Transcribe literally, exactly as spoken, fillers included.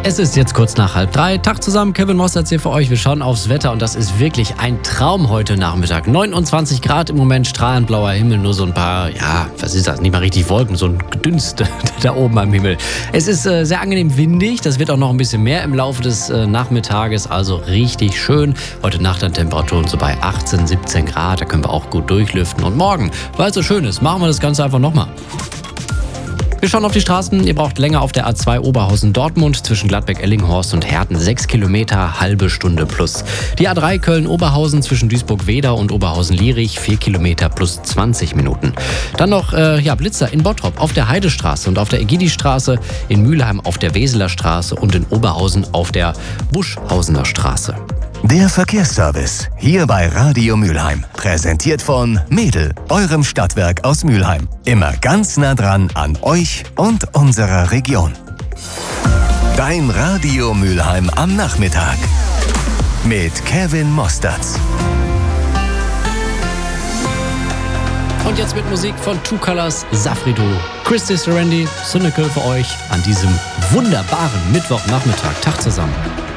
Es ist jetzt kurz nach halb drei. Tag zusammen, Kevin Mostert hier für euch. Wir schauen aufs Wetter und das ist wirklich ein Traum heute Nachmittag. neunundzwanzig Grad im Moment, strahlend blauer Himmel, nur so ein paar, ja, was ist das, nicht mal richtig Wolken, so ein Gedünst da oben am Himmel. Es ist äh, sehr angenehm windig, das wird auch noch ein bisschen mehr im Laufe des äh, Nachmittages, also richtig schön. Heute Nacht dann Temperaturen so bei achtzehn, siebzehn Grad, da können wir auch gut durchlüften. Und morgen, weil es so schön ist, machen wir das Ganze einfach nochmal. Wir schauen auf die Straßen. Ihr braucht länger auf der A zwei Oberhausen-Dortmund zwischen Gladbeck-Ellinghorst und Herten. Sechs Kilometer, halbe Stunde plus. Die A drei Köln-Oberhausen zwischen Duisburg-Wedau und Oberhausen-Lierich. Vier Kilometer plus zwanzig Minuten. Dann noch äh, ja, Blitzer in Bottrop auf der Heidestraße und auf der Egidi-Straße. In Mülheim auf der Weseler Straße und in Oberhausen auf der Buschhausener Straße. Der Verkehrsservice hier bei Radio Mülheim. Präsentiert von Mädel, eurem Stadtwerk aus Mülheim. Immer ganz nah dran an euch und unserer Region. Dein Radio Mülheim am Nachmittag. Mit Kevin Mostert. Und jetzt mit Musik von Two Colors, Safrido, Christy Serendi, Cynical für euch an diesem wunderbaren Mittwochnachmittag. Tag zusammen.